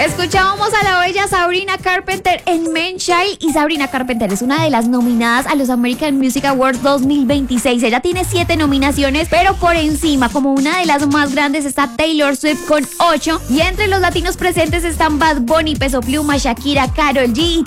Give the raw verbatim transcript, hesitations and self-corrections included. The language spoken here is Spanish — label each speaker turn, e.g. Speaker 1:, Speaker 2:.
Speaker 1: Escuchábamos a la bella Sabrina Carpenter en Men Child, y Sabrina Carpenter es una de las nominadas a los American Music Awards dos mil veintiséis. Ella tiene siete nominaciones, pero por encima, como una de las más grandes, está Taylor Swift con ocho, y entre los latinos presentes están Bad Bunny, Peso Pluma, Shakira, Karol G y